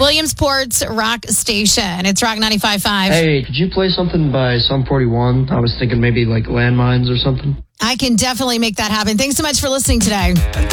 Williamsport's rock station. It's Rock 95.5. Hey, could you play something by Sum 41? I was thinking maybe like Landmines or something. I can definitely make that happen. Thanks so much for listening today.